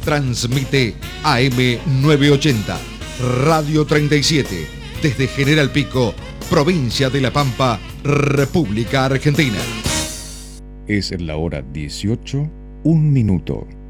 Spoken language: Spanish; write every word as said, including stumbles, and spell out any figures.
Transmite A M novecientos ochenta, Radio treinta y siete, desde General Pico, provincia de La Pampa, República Argentina. Es la hora dieciocho, un minuto.